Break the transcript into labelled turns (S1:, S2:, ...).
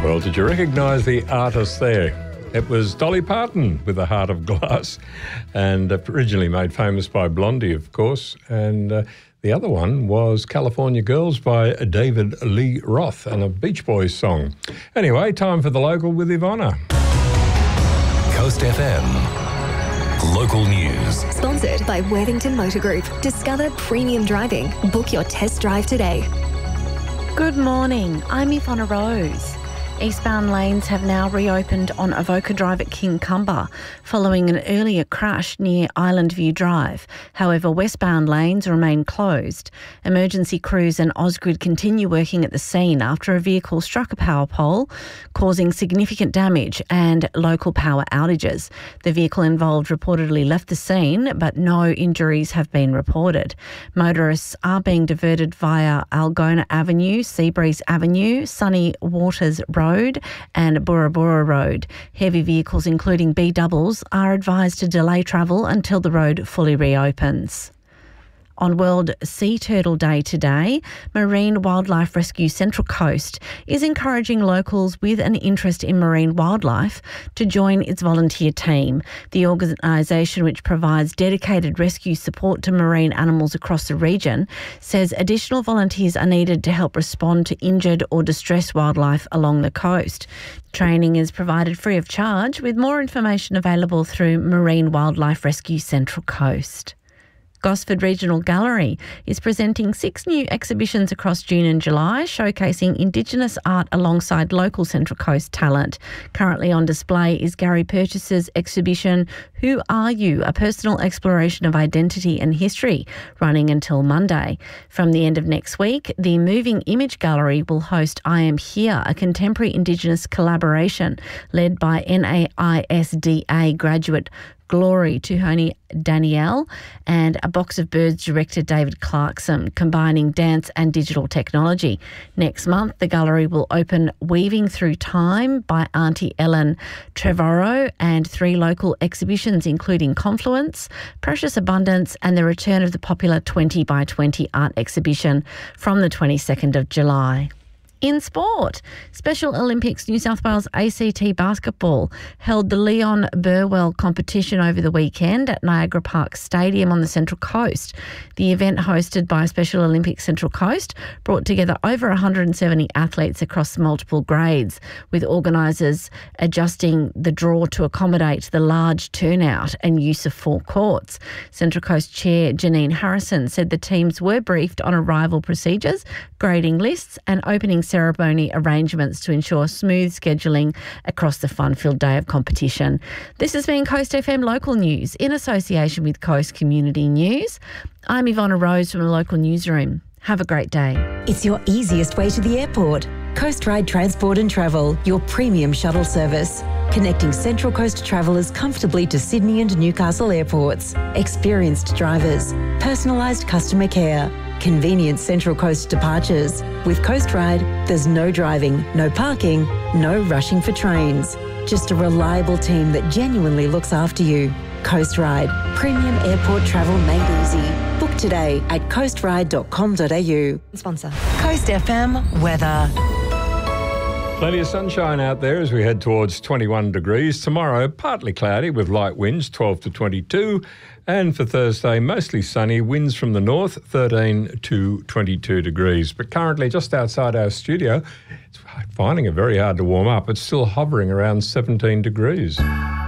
S1: Well, did you recognise the artist there? It was Dolly Parton with A Heart of Glass, and originally made famous by Blondie, of course. And the other one was California Girls by David Lee Roth, and a Beach Boys song. Anyway, time for the local with Ivana.
S2: Coast FM. Local news.
S3: Sponsored by Worthington Motor Group. Discover premium driving. Book your test drive today.
S4: Good morning. I'm Ivana Rose. Eastbound lanes have now reopened on Avoca Drive at Kincumber following an earlier crash near Island View Drive. However, westbound lanes remain closed. Emergency crews and Ausgrid continue working at the scene after a vehicle struck a power pole, causing significant damage and local power outages. The vehicle involved reportedly left the scene, but no injuries have been reported. Motorists are being diverted via Algona Avenue, Seabreeze Avenue, Sunny Waters Road and Burra Burra Road. Heavy vehicles, including B-doubles, are advised to delay travel until the road fully reopens. On World Sea Turtle Day today, Marine Wildlife Rescue Central Coast is encouraging locals with an interest in marine wildlife to join its volunteer team. The organisation, which provides dedicated rescue support to marine animals across the region, says additional volunteers are needed to help respond to injured or distressed wildlife along the coast. Training is provided free of charge, with more information available through Marine Wildlife Rescue Central Coast. Gosford Regional Gallery is presenting 6 new exhibitions across June and July, showcasing Indigenous art alongside local Central Coast talent. Currently on display is Gary Purchase's exhibition, Who Are You? A personal exploration of identity and history, running until Monday. From the end of next week, the Moving Image Gallery will host I Am Here, a contemporary Indigenous collaboration led by NAISDA graduate Glory Tuhoni Danielle and A Box of Birds director David Clarkson, combining dance and digital technology. Next month, the gallery will open Weaving Through Time by Auntie Ellen Trevorrow and 3 local exhibitions, including Confluence, Precious Abundance and the return of the popular 20 by 20 art exhibition from the 22nd of July. In sport, Special Olympics New South Wales ACT Basketball held the Leon Burwell competition over the weekend at Niagara Park Stadium on the Central Coast. The event, hosted by Special Olympics Central Coast, brought together over 170 athletes across multiple grades, with organisers adjusting the draw to accommodate the large turnout and use of 4 courts. Central Coast Chair Janine Harrison said the teams were briefed on arrival procedures, grading lists and opening ceremony arrangements to ensure smooth scheduling across the fun-filled day of competition. This has been Coast FM Local News in association with Coast Community News. I'm Ivana Rose from the local newsroom. Have a great day.
S5: It's your easiest way to the airport. Coast Ride Transport and Travel, your premium shuttle service. Connecting Central Coast travellers comfortably to Sydney and Newcastle airports. Experienced drivers. Personalised customer care. Convenient Central Coast departures. With Coast Ride, there's no driving, no parking, no rushing for trains. Just a reliable team that genuinely looks after you. Coast Ride. Premium airport travel made easy. Book today at coastride.com.au.
S3: Sponsor.
S5: Coast FM weather.
S1: Plenty of sunshine out there as we head towards 21 degrees. Tomorrow, partly cloudy with light winds, 12 to 22. And for Thursday, mostly sunny, winds from the north, 13 to 22 degrees. But currently, just outside our studio, it's finding it very hard to warm up. It's still hovering around 17 degrees.